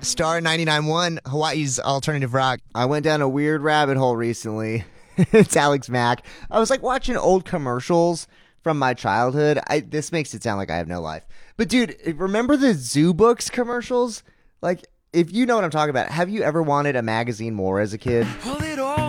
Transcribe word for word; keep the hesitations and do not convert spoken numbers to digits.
Star ninety-nine point one, Hawaii's alternative rock. I went down a weird rabbit hole recently. It's Alex Mack. I was like watching old commercials from my childhood. I This makes it sound like I have no life. But dude, remember the Zoo Books commercials? Like, if you know what I'm talking about, have you ever wanted a magazine more as a kid?